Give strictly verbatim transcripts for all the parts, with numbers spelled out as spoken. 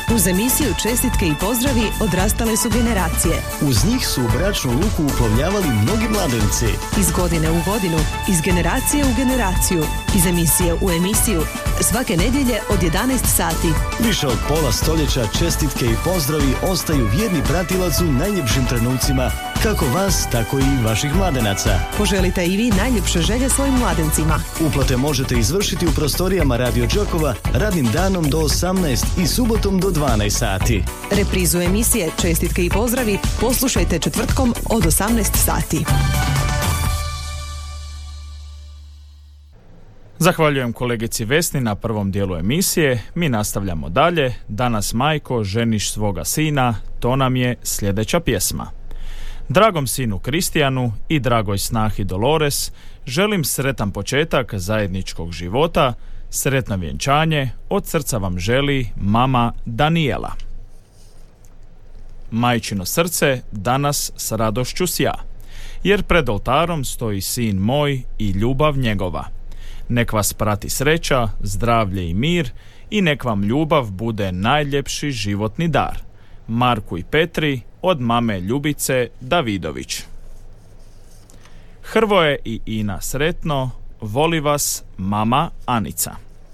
Uz emisiju Čestitke i pozdravi odrastale su generacije. Uz njih su u bračnu luku uplovljavali mnogi mladenici. Iz godine u godinu, iz generacije u generaciju, iz emisije u emisiju, svake nedjelje od jedanaest sati. Više od pola stoljeća čestitke i pozdravi ostaju vjerni pratilac u najljepšim trenucima, kako vas, tako i vaših mladenaca. Poželite i vi najljepše želje svojim mladencima. Uplate možete izvršiti u prostorijama Radio Đakova radnim danom do osamnaest i subotom do dvanaest sati. Reprizu emisije Čestitke i pozdravi poslušajte četvrtkom od osamnaest sati. Zahvaljujem kolegici Vesni na prvom dijelu emisije. Mi nastavljamo dalje. Danas, majko, ženiš svoga sina, to nam je sljedeća pjesma. Dragom sinu Kristijanu i dragoj snahi Dolores želim sretan početak zajedničkog života, sretno vjenčanje, od srca vam želi mama Danijela. Majčino srce danas s radošću sja, jer pred oltarom stoji sin moj i ljubav njegova. Nek vas prati sreća, zdravlje i mir i nek vam ljubav bude najljepši životni dar. Marku i Petri od mame Ljubice Davidović. Hrvoje i Ina sretno, voli vas mama Anica.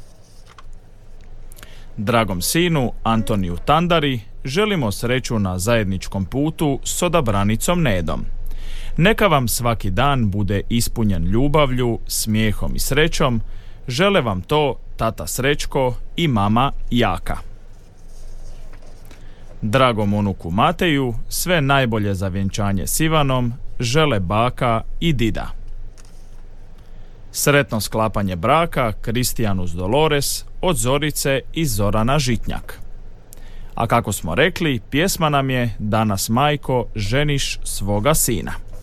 Dragom sinu Antoniju Tandari želimo sreću na zajedničkom putu s odabranicom Nedom. Neka vam svaki dan bude ispunjen ljubavlju, smijehom i srećom. Žele vam to tata Srećko i mama Jaka. Dragom unuku Mateju sve najbolje za vjenčanje s Ivanom žele baka i dida. Sretno sklapanje braka Kristijanu s Dolores od Zorice i Zorana Žitnjak. A kako smo rekli, pjesma nam je Danas, majko, ženiš svoga sina.